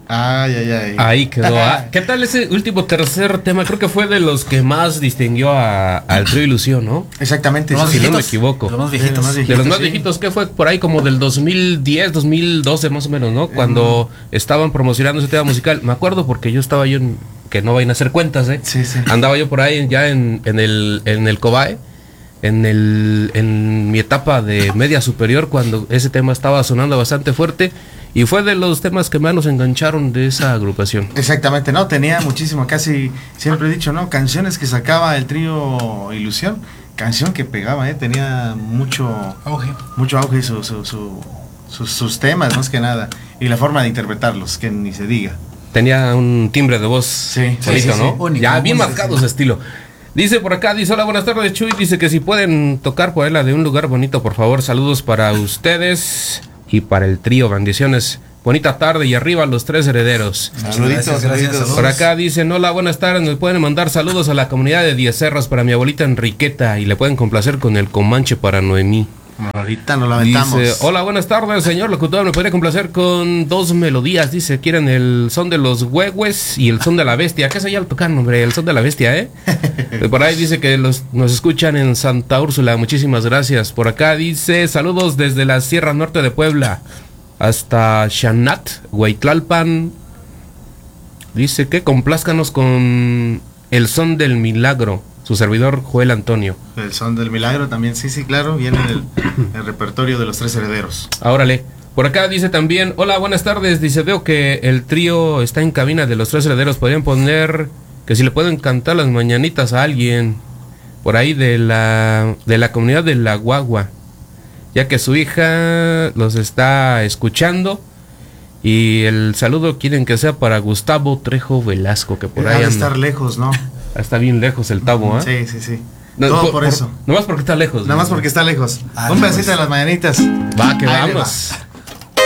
Ay, ay, ay. Ahí quedó. ¿Qué tal ese último tercer tema? Creo que fue de los que más distinguió al Trío Ilusión, ¿no? Exactamente. Si no me equivoco. Los más viejitos. De los más viejitos, ¿qué fue? Por ahí como del 2010, 2012 más o menos, ¿no? Cuando estaban promocionando ese tema musical. Me acuerdo porque yo estaba yo en... Que no vayan a hacer cuentas, ¿eh? Sí, sí. Andaba yo por ahí ya en el Cobae. En mi etapa de media superior, cuando ese tema estaba sonando bastante fuerte, y fue de los temas que más nos engancharon de esa agrupación. Exactamente, ¿no? Tenía muchísimo, casi siempre he dicho, ¿no? Canciones que sacaba el Trío Ilusión, canción que pegaba, tenía mucho auge sus temas, más que nada, y la forma de interpretarlos, que ni se diga. Tenía un timbre de voz bonito, ¿no? Único, ya bien marcado ese estilo. Dice por acá, dice, hola, buenas tardes, Chuy. Dice que si pueden tocar por ahí la de Un Lugar Bonito, por favor. Saludos para ustedes y para el trío. Bendiciones. Bonita tarde y arriba los tres herederos. Saluditos, saluditos. Por acá dicen, hola, buenas tardes. Nos pueden mandar saludos a la comunidad de Diez Cerros para mi abuelita Enriqueta. Y le pueden complacer con el Comanche para Noemí. Ahorita nos la aventamos. Dice, hola, buenas tardes, señor locutor. Me podría complacer con dos melodías. Dice, quieren el son de los huehues y el son de la bestia. ¿Qué se ya lo tocan, hombre? El son de la bestia, ¿eh? Por ahí dice que nos escuchan en Santa Úrsula. Muchísimas gracias. Por acá dice, saludos desde la Sierra Norte de Puebla hasta Xanat, Huaytlalpan. Dice que complázcanos con el son del milagro. Su servidor, Joel Antonio. El son del milagro también, sí, claro, viene en el repertorio de los tres herederos. Órale. Por acá dice también, hola, buenas tardes. Dice, veo que el trío está en cabina de los tres herederos. Podrían poner que si le pueden cantar las mañanitas a alguien por ahí de la comunidad de La Guagua, ya que su hija los está escuchando. Y el saludo quieren que sea para Gustavo Trejo Velasco, que por ahí anda. Estar lejos, ¿no? Está bien lejos el Tabo, ¿eh? Sí. No, todo por eso. Nomás porque está lejos. Nomás porque está lejos. Un pedacito de las mañanitas. Va, que vamos.